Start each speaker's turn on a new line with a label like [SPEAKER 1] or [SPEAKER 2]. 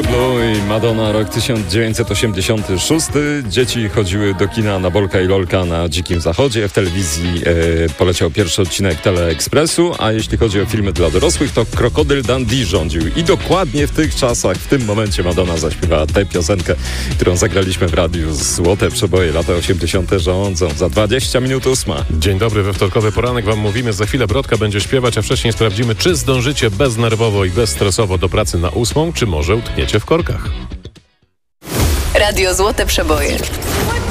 [SPEAKER 1] True Blue i Madonna, rok 1986. Dzieci chodziły do kina na Bolka i Lolka na Dzikim Zachodzie. W telewizji poleciał pierwszy odcinek Teleekspresu, a jeśli chodzi o filmy dla dorosłych, to Krokodyl Dundee rządził. I dokładnie w tych czasach, w tym momencie Madonna zaśpiewała tę piosenkę, którą zagraliśmy w radiu. Złote przeboje, lata 80. rządzą. Za 20 minut 8.
[SPEAKER 2] Dzień dobry, we wtorkowy poranek wam mówimy. Za chwilę Brodka będzie śpiewać, a wcześniej sprawdzimy, czy zdążycie beznerwowo i bezstresowo do pracy na 8, czy może utkniecie w korkach.
[SPEAKER 3] Radio Złote Przeboje.